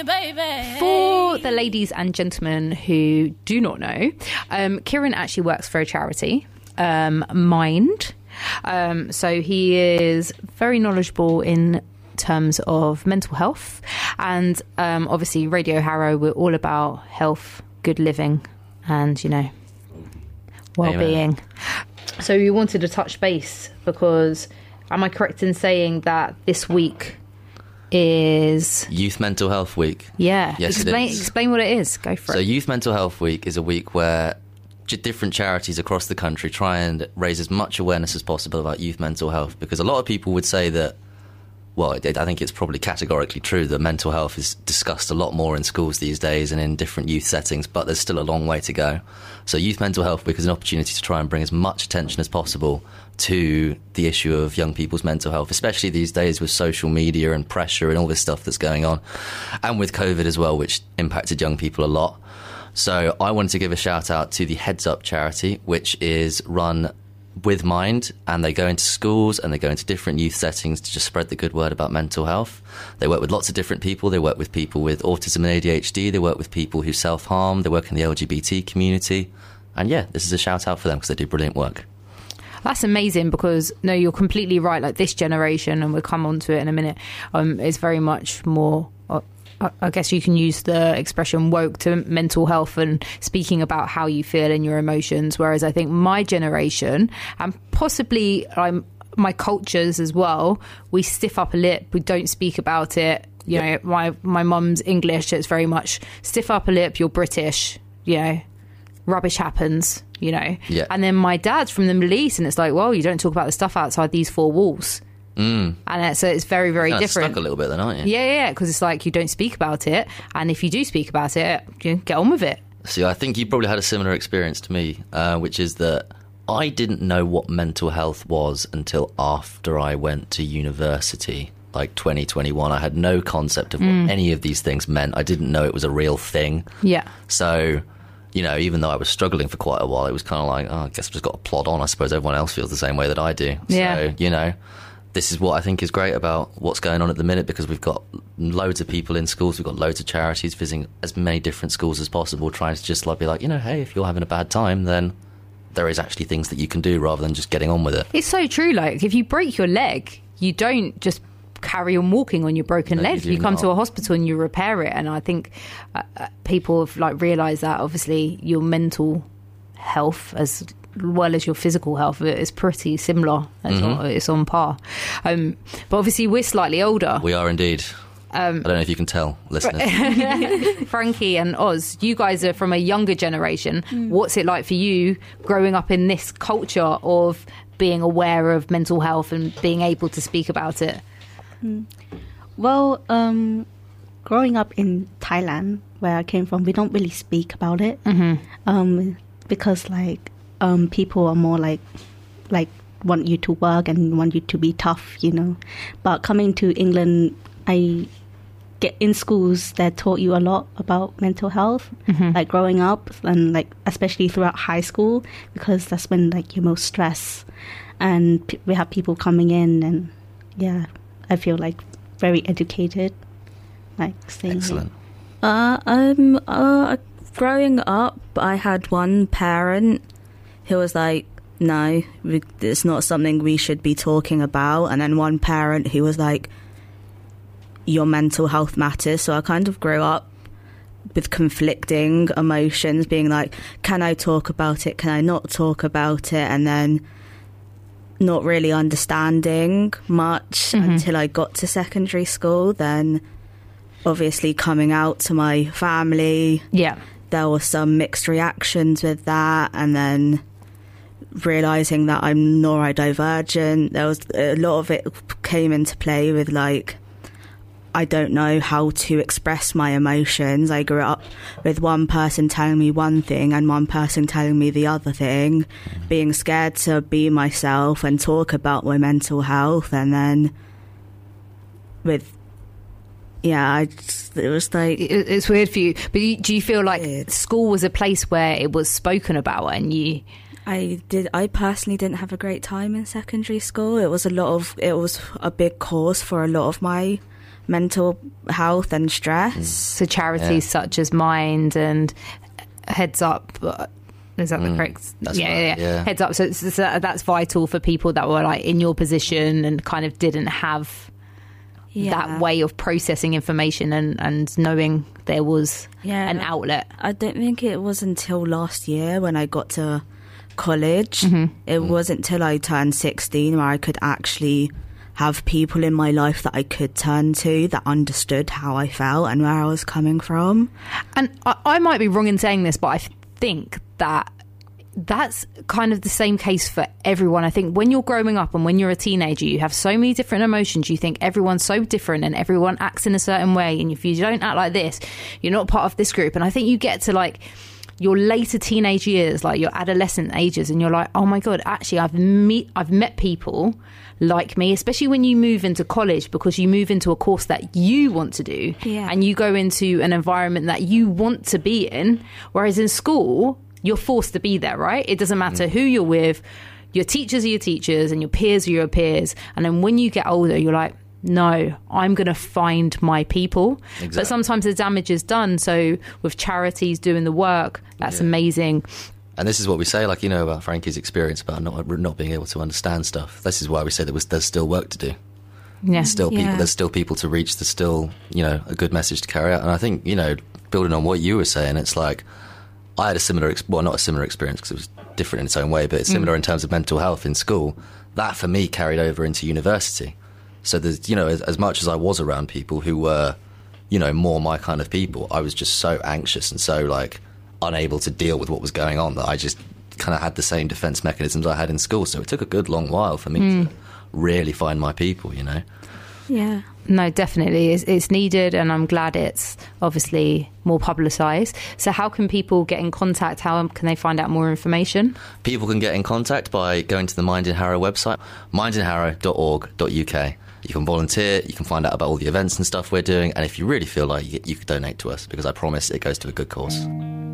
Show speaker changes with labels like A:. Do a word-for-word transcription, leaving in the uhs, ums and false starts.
A: baby.
B: For the ladies and gentlemen who do not know, um, Kieran actually works for a charity, um, Mind. Um, so he is very knowledgeable in terms of mental health, and um, obviously Radio Harrow, we're all about health, good living, and, you know, well-being. Amen. So we wanted to touch base because, am I correct in saying that this week is
C: Youth Mental Health Week?
B: Yeah.
C: Yes,
B: explain,
C: it is.
B: Explain what it is. Go for
C: so
B: it.
C: So Youth Mental Health Week is a week where different charities across the country try and raise as much awareness as possible about youth mental health, because a lot of people would say that, well, I think it's probably categorically true that mental health is discussed a lot more in schools these days and in different youth settings, but there's still a long way to go. So Youth Mental Health Week is an opportunity to try and bring as much attention as possible to the issue of young people's mental health, especially these days with social media and pressure and all this stuff that's going on, and with COVID as well, which impacted young people a lot. So I wanted to give a shout out to the Heads Up charity, which is run with Mind, and they go into schools and they go into different youth settings to just spread the good word about mental health. They work with lots of different people. They work with people with autism and A D H D. They work with people who self-harm. They work in the L G B T community. And yeah, this is a shout out for them because they do brilliant work.
B: That's amazing, because, no, you're completely right. Like, this generation, and we'll come on to it in a minute, um, is very much more... Uh, I guess you can use the expression woke to mental health and speaking about how you feel and your emotions. Whereas I think my generation, and possibly um, my cultures as well, we stiff up a lip. We don't speak about it. You know, my my mum's English, it's very much stiff up a lip, you're British, you know, rubbish happens, you know.
C: Yeah.
B: And then my dad's from the Middle East, and it's like, well, you don't talk about the stuff outside these four walls.
C: Mm.
B: And it's, so it's very, very
C: kind of
B: different.
C: Stuck a little bit then, aren't you?
B: Yeah, yeah, because it's like you don't speak about it, and if you do speak about it, you get on with it.
C: See, I think you probably had a similar experience to me, uh, which is that I didn't know what mental health was until after I went to university, like twenty twenty-one. I had no concept of what mm. any of these things meant. I didn't know it was a real thing.
B: Yeah.
C: So, you know, even though I was struggling for quite a while, it was kind of like, oh, I guess I've just got to plod on. I suppose everyone else feels the same way that I do.
B: Yeah.
C: So, you know, this is what I think is great about what's going on at the minute, because we've got loads of people in schools, we've got loads of charities visiting as many different schools as possible, trying to just like be like, you know, hey, if you're having a bad time, then there is actually things that you can do rather than just getting on with it.
B: It's so true. Like, if you break your leg, you don't just carry on walking on your broken
C: No,
B: leg.
C: you
B: You come
C: not.
B: to a hospital and you repair it. And I think uh, uh, people have like realised that obviously your mental health as well as your physical health is pretty similar. It's,
C: Mm-hmm.
B: on, it's on par. Um, but obviously we're slightly older.
C: We are indeed. Um, I don't know if you can tell, listeners.
B: Frankie and Oz, you guys are from a younger generation. Mm. What's it like for you growing up in this culture of being aware of mental health and being able to speak about it?
A: Mm. Well, um, growing up in Thailand, where I came from, we don't really speak about it.
B: Mm-hmm.
A: Um, because, like, um, people are more like, like, want you to work and want you to be tough, you know. But coming to England, I get in schools that taught you a lot about mental health, mm-hmm. like growing up, and like especially throughout high school, because that's when like you're most stressed, and p- we have people coming in, and yeah, I feel like very educated, like staying
C: Excellent.
A: Here.
D: Uh, um, uh, growing up, I had one parent who was like, no, we, it's not something we should be talking about. And then one parent who was like, your mental health matters. So I kind of grew up with conflicting emotions, being like, can I talk about it? Can I not talk about it? And then not really understanding much mm-hmm. until I got to secondary school. Then obviously coming out to my family.
B: Yeah.
D: There were some mixed reactions with that, and then realising that I'm neurodivergent. There was a lot of it came into play with like, I don't know how to express my emotions. I grew up with one person telling me one thing and one person telling me the other thing, being scared to be myself and talk about my mental health. And then with Yeah, I just, it was like...
B: It, it's weird for you. But you, do you feel like weird. School was a place where it was spoken about and you...
D: I did. I personally didn't have a great time in secondary school. It was a lot of... It was a big cause for a lot of my mental health and stress.
C: Mm.
B: So charities
C: Yeah.
B: such as Mind and Heads Up. uh, Is that the
C: Mm,
B: correct?
C: that's
B: Yeah,
C: right,
B: yeah, yeah.
C: yeah.
B: Heads Up. So, it's, so that's vital for people that were like in your position and kind of didn't have
D: Yeah.
B: that way of processing information and, and knowing there was
D: Yeah.
B: an outlet.
D: I don't think it was until last year when I got to college.
B: Mm-hmm.
D: It
C: Mm.
D: wasn't till I turned sixteen where I could actually have people in my life that I could turn to that understood how I felt and where I was coming from.
B: And I, I might be wrong in saying this, but I think that that's kind of the same case for everyone. I think when you're growing up and when you're a teenager, you have so many different emotions. You think everyone's so different and everyone acts in a certain way. And if you don't act like this, you're not part of this group. And I think you get to like your later teenage years, like your adolescent ages, and you're like, oh my God, actually, I've meet, I've met people like me, especially when you move into college, because you move into a course that you want to do
D: Yeah.
B: and you go into an environment that you want to be in. Whereas in school, you're forced to be there, right? It doesn't matter who you're with. Your teachers are your teachers and your peers are your peers. And then when you get older, you're like, no, I'm going to find my people.
C: Exactly.
B: But sometimes the damage is done. So with charities doing the work, that's
C: Yeah.
B: amazing.
C: And this is what we say, like, you know, about Frankie's experience about not not being able to understand stuff. This is why we say that was, there's still work to do.
B: Yeah.
C: There's still people.
D: Yeah.
C: There's still people to reach. There's still, you know, a good message to carry out. And I think, you know, building on what you were saying, it's like I had a similar, ex- well, not a similar experience because it was different in its own way, but it's similar
B: Mm.
C: in terms of mental health in school. That for me carried over into university. So there's, you know, as, as much as I was around people who were, you know, more my kind of people, I was just so anxious and so like unable to deal with what was going on that I just kind of had the same defense mechanisms I had in school. So it took a good long while for me
B: Mm.
C: to really find my people, you know.
D: Yeah.
B: No, definitely. It's, it's needed, and I'm glad it's obviously more publicised. So how can people get in contact? How can they find out more information?
C: People can get in contact by going to the Mind in Harrow website, mind in harrow dot org dot U K. You can volunteer, you can find out about all the events and stuff we're doing, and if you really feel like you, you could donate to us, because I promise it goes to a good cause.